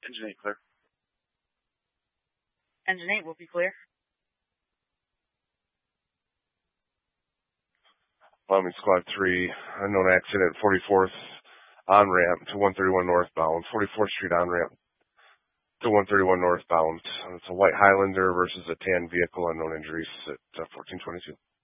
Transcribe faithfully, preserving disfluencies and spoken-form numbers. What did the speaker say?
Engine eight clear. Engine eight will be clear. Bombing Squad three, unknown accident, forty-fourth on-ramp to one thirty-one northbound, forty-fourth Street on-ramp to one thirty-one northbound. It's a white Highlander versus a tan vehicle, unknown injuries at uh, fourteen twenty-two.